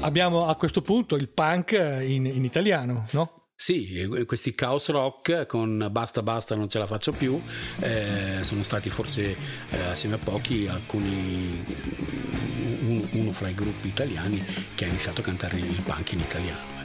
abbiamo a questo punto il punk in italiano, no? Sì, questi Chaos Rock con Basta Basta non ce la faccio più sono stati forse assieme a pochi alcuni uno fra i gruppi italiani che ha iniziato a cantare il punk in italiano.